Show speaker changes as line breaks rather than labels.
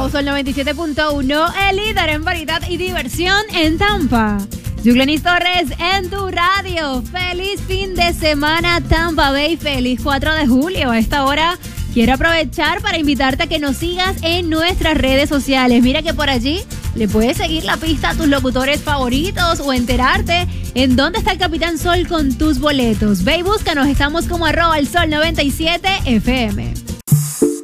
somos Sol 97.1, el líder en variedad y diversión en Tampa. Yuglenis Torres en tu radio. Feliz fin de semana, Tampa Bay. Feliz 4 de julio. A esta hora quiero aprovechar para invitarte a que nos sigas en nuestras redes sociales. Mira que por allí le puedes seguir la pista a tus locutores favoritos o enterarte en dónde está el Capitán Sol con tus boletos. Ve y búscanos, estamos como @el Sol 97 FM.